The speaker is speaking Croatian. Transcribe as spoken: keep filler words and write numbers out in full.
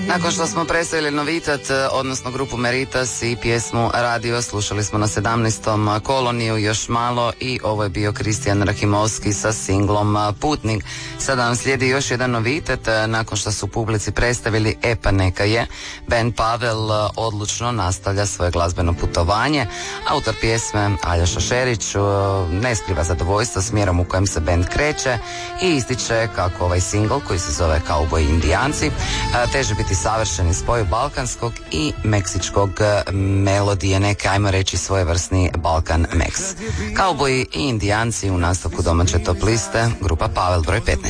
Nakon što smo predstavili novitet, odnosno grupu Meritas i pjesmu Radio, slušali smo na sedamnaestom koloniju Još malo i ovo je bio Kristijan Rahimovski sa singlom Putnik. Sada nam slijedi još jedan novitet. Nakon što su publici predstavili E pa neka je, band Pavel odlučno nastavlja svoje glazbeno putovanje. Autor pjesme Aljoša Šerić ne skriva zadovoljstvo smjerom u kojem se band kreće i ističe kako ovaj singl koji se zove Kauboji i Indijanci teže biti savršeni spoj balkanskog i meksičkog melodije, neke, ajmo reći, svojevrsni Balkan Mex. Kauboji i Indijanci u nastavku domaće top liste, grupa Pavel broj petnaest.